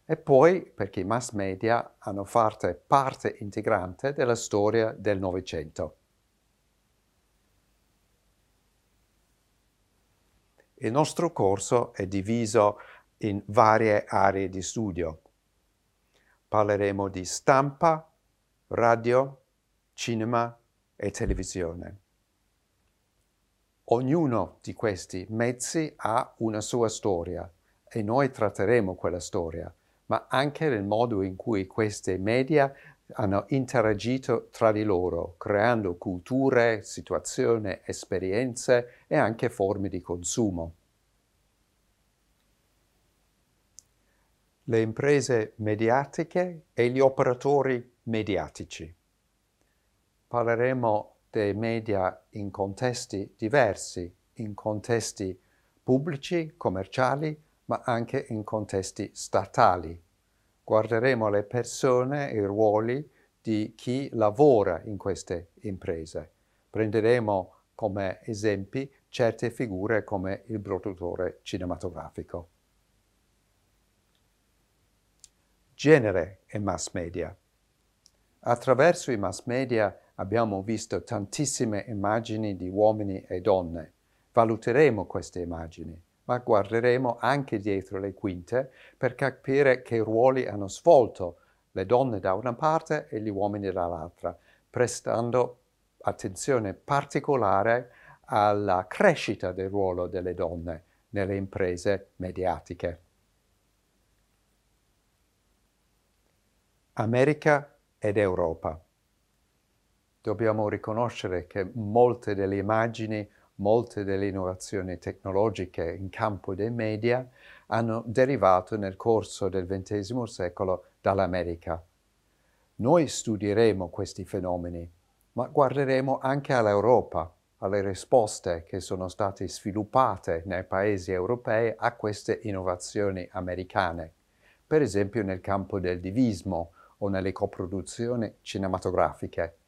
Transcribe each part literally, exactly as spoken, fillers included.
e poi perché i mass media hanno fatto parte integrante della storia del Novecento. Il nostro corso è diviso in varie aree di studio. Parleremo di stampa, radio, cinema e televisione. Ognuno di questi mezzi ha una sua storia e noi tratteremo quella storia, ma anche il modo in cui questi media hanno interagito tra di loro, creando culture, situazioni, esperienze e anche forme di consumo. Le imprese mediatiche e gli operatori mediatici. Parleremo dei media in contesti diversi, in contesti pubblici, commerciali, ma anche in contesti statali. Guarderemo le persone e i ruoli di chi lavora in queste imprese. Prenderemo come esempi certe figure come il produttore cinematografico. Genere e mass media. Attraverso i mass media abbiamo visto tantissime immagini di uomini e donne. Valuteremo queste immagini, ma guarderemo anche dietro le quinte per capire che ruoli hanno svolto le donne da una parte e gli uomini dall'altra, prestando attenzione particolare alla crescita del ruolo delle donne nelle imprese mediatiche. America ed Europa. Dobbiamo riconoscere che molte delle immagini, molte delle innovazioni tecnologiche in campo dei media hanno derivato nel corso del ventesimo secolo dall'America. Noi studieremo questi fenomeni, ma guarderemo anche all'Europa, alle risposte che sono state sviluppate nei paesi europei a queste innovazioni americane, per esempio nel campo del divismo o nelle coproduzioni cinematografiche.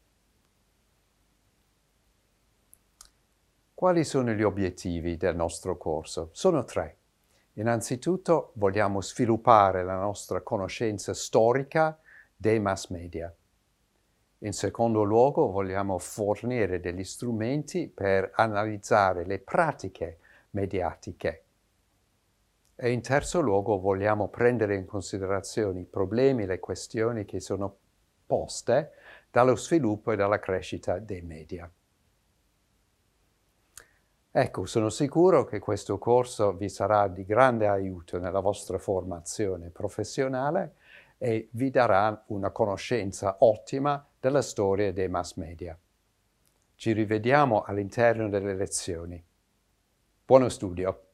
Quali sono gli obiettivi del nostro corso? Sono tre. Innanzitutto vogliamo sviluppare la nostra conoscenza storica dei mass media. In secondo luogo vogliamo fornire degli strumenti per analizzare le pratiche mediatiche. E in terzo luogo vogliamo prendere in considerazione i problemi e le questioni che sono poste dallo sviluppo e dalla crescita dei media. Ecco, sono sicuro che questo corso vi sarà di grande aiuto nella vostra formazione professionale e vi darà una conoscenza ottima della storia dei mass media. Ci rivediamo all'interno delle lezioni. Buono studio!